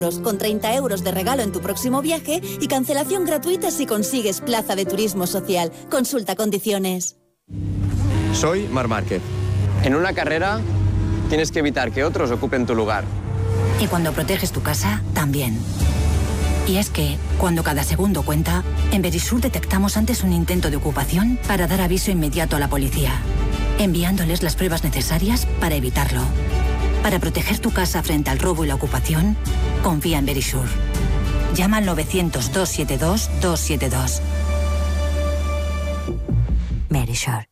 con 30 euros de regalo en tu próximo viaje y cancelación gratuita si consigues plaza de turismo social. Consulta condiciones. Soy Marc Márquez. En una carrera tienes que evitar que otros ocupen tu lugar. Y cuando proteges tu casa, también. Y es que, cuando cada segundo cuenta, en Verisur detectamos antes un intento de ocupación para dar aviso inmediato a la policía, enviándoles las pruebas necesarias para evitarlo. Para proteger tu casa frente al robo y la ocupación, confía en Verisur. Llama al 900-272-272. Verisur.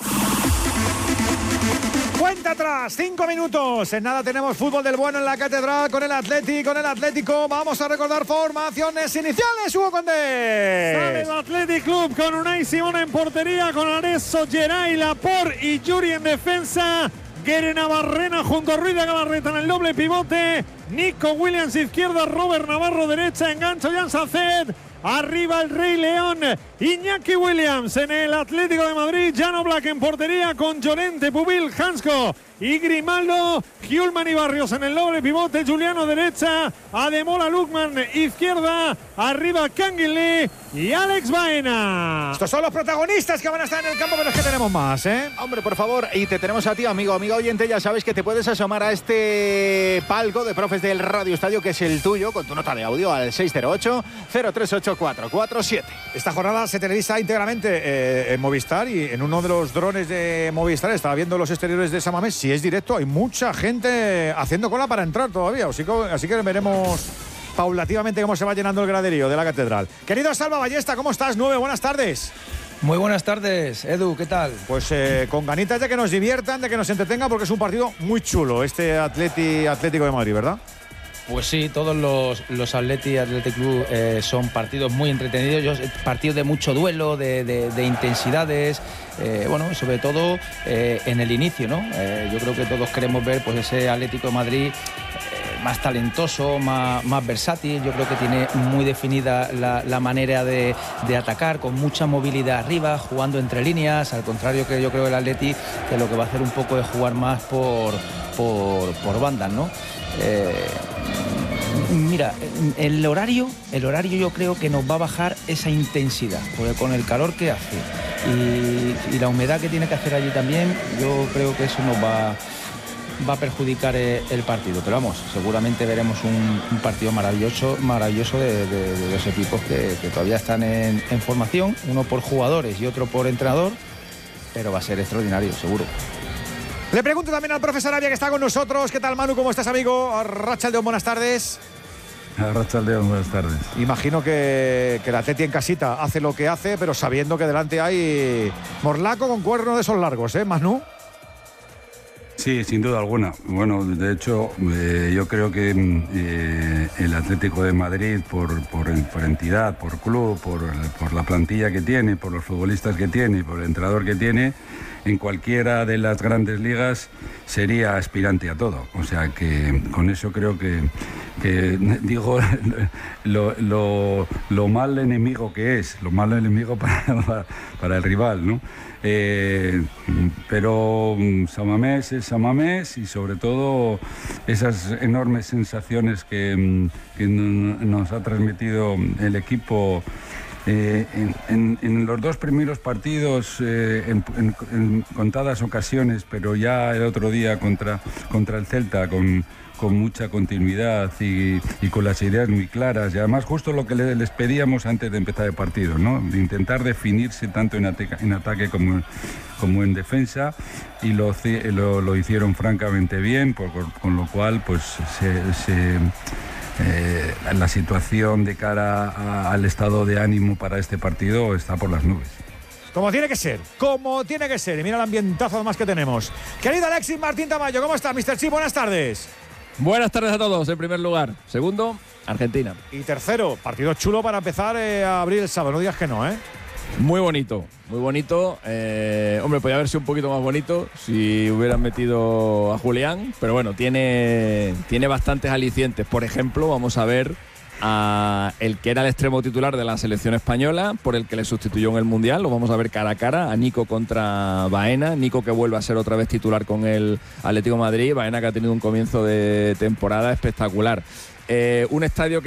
Cuenta atrás, 5 minutos. En nada tenemos fútbol del bueno en la Catedral con el Atlético. Vamos a recordar formaciones iniciales, Hugo Condé. Sale el Athletic Club con Unai Simón en portería, con Areso, Geray, Laporte y Yuri en defensa. Guere Navarrena junto a Ruiz de Galarreta en el doble pivote. Nico Williams izquierda, Robert Navarro derecha, engancha Jan Sacet. Arriba el Rey León, Iñaki Williams en el Atlético de Madrid. Jan Oblak en portería con Llorente, Pubil, Hansko y Grimaldo. Hjulman y Barrios en el doble pivote. Juliano derecha, Ademola Lukman izquierda. Arriba Canguilí y Alex Baena. Estos son los protagonistas que van a estar en el campo, pero es que tenemos más, ¿eh? Hombre, por favor, y te tenemos a ti, amigo oyente. Ya sabes que te puedes asomar a este palco de profes del Radio Estadio, que es el tuyo, con tu nota de audio al 608-038-447. Esta jornada se televisa íntegramente en Movistar, y en uno de los drones de Movistar estaba viendo los exteriores de San Mamés. Si es directo, hay mucha gente haciendo cola para entrar todavía, así que veremos paulativamente cómo se va llenando el graderío de la Catedral. Querido Salva Ballesta, ¿cómo estás? 9, buenas tardes. Muy buenas tardes, Edu, ¿qué tal? Pues con ganitas de que nos diviertan, de que nos entretengan, porque es un partido muy chulo este Atlético de Madrid, ¿verdad? Pues sí, todos los Athletic Club son partidos muy entretenidos, partidos de mucho duelo, de intensidades, bueno, sobre todo en el inicio, ¿no? Yo creo que todos queremos ver pues ese Atlético de Madrid más talentoso, más versátil. Yo creo que tiene muy definida la manera de atacar, con mucha movilidad arriba, jugando entre líneas, al contrario que yo creo el Atleti, que lo que va a hacer un poco es jugar más por bandas, ¿no? Mira, el horario yo creo que nos va a bajar esa intensidad, porque con el calor que hace y la humedad que tiene que hacer allí también, yo creo que eso nos va a perjudicar el partido. Pero vamos, seguramente veremos un partido maravilloso de los equipos que todavía están en formación, uno por jugadores y otro por entrenador, pero va a ser extraordinario, seguro. Le pregunto también al profesor Arabia, que está con nosotros. ¿Qué tal, Manu? ¿Cómo estás, amigo? Arratsaldeon, buenas tardes. Arratsaldeon, buenas tardes. Imagino que el Atleti en casita hace lo que hace, pero sabiendo que delante hay Morlaco con cuerno de esos largos, ¿eh, Manu? Sí, sin duda alguna. Bueno, de hecho, yo creo que el Atlético de Madrid, por entidad, por club, por la plantilla que tiene, por los futbolistas que tiene, por el entrenador que tiene, en cualquiera de las grandes ligas sería aspirante a todo. O sea que con eso creo que digo lo mal enemigo que es, lo mal enemigo para el rival, ¿no? Pero San Mamés es San Mamés, y sobre todo esas enormes sensaciones que nos ha transmitido el equipo en los dos primeros partidos, en contadas ocasiones, pero ya el otro día contra el Celta con mucha continuidad y con las ideas muy claras, y además justo lo que les pedíamos antes de empezar el partido, ¿no? De intentar definirse tanto en ataque como en defensa, y lo hicieron francamente bien, con lo cual pues la situación de cara al estado de ánimo para este partido está por las nubes. Como tiene que ser. Y mira el ambientazo además que tenemos. Querido Alexis Martín Tamayo, ¿cómo está, Mr. Chip? Buenas tardes. Buenas tardes a todos, en primer lugar. Segundo, Argentina. Y tercero, partido chulo para empezar a abrir el sábado, no digas que no, ¿eh? Muy bonito, muy bonito. Hombre, podría haber sido un poquito más bonito si hubieran metido a Julián, pero bueno, tiene bastantes alicientes. Por ejemplo, vamos a ver a el que era el extremo titular de la selección española, por el que le sustituyó en el Mundial. Lo vamos a ver cara a cara, a Nico contra Baena. Nico, que vuelve a ser otra vez titular con el Atlético de Madrid. Baena, que ha tenido un comienzo de temporada espectacular. Un estadio que